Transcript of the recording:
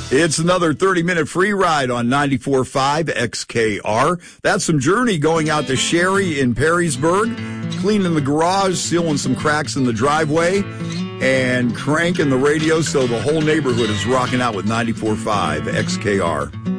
It's another 30-minute free ride on 94.5 XKR. That's some Journey going out to Sherry in Perrysburg, cleaning the garage, sealing some cracks in the driveway, and cranking the radio so the whole neighborhood is rocking out with 94.5 XKR.